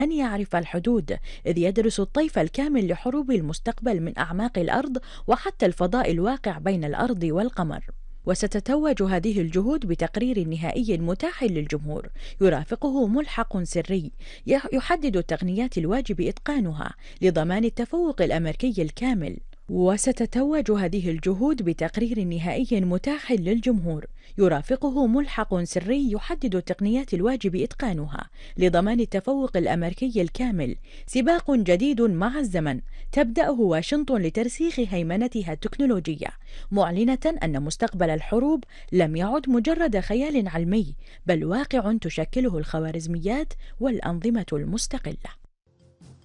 أن يعرف الحدود، إذ يدرس الطيف الكامل لحروب المستقبل من أعماق الأرض وحتى الفضاء الواقع بين الأرض والقمر. وستتوج هذه الجهود بتقرير نهائي متاح للجمهور يرافقه ملحق سري يحدد التقنيات الواجب إتقانها لضمان التفوق الأمريكي الكامل. وستتوج هذه الجهود بتقرير نهائي متاح للجمهور يرافقه ملحق سري يحدد التقنيات الواجب إتقانها لضمان التفوق الأمريكي الكامل. سباق جديد مع الزمن تبدأه واشنطن لترسيخ هيمنتها التكنولوجية، معلنة أن مستقبل الحروب لم يعد مجرد خيال علمي، بل واقع تشكله الخوارزميات والأنظمة المستقلة.